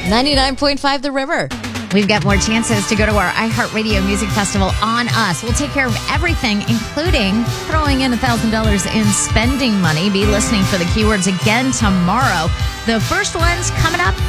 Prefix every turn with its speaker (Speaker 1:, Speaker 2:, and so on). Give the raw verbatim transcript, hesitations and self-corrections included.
Speaker 1: ninety-nine point five The River.
Speaker 2: We've got more chances to go to our iHeartRadio Music Festival on us. We'll take care of everything, including throwing in one thousand dollars in spending money. Be listening for the keywords again tomorrow. The first one's coming up